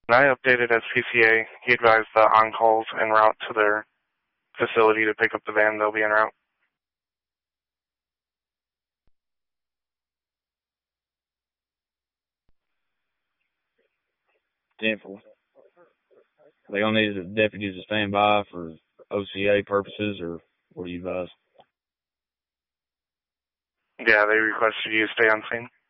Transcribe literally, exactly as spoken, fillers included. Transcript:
When I updated S P C A, he advised the on-calls en route to their facility to pick up the van, they'll be en route. ten four. They gonna need the deputies to stand by for O C A purposes, or what do you advise? Yeah, they requested you to stay on scene.